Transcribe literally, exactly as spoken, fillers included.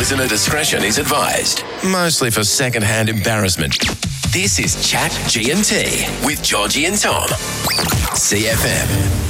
Listener discretion is advised, mostly for second-hand embarrassment. This is Chat G and T with Georgie and Tom. C F M.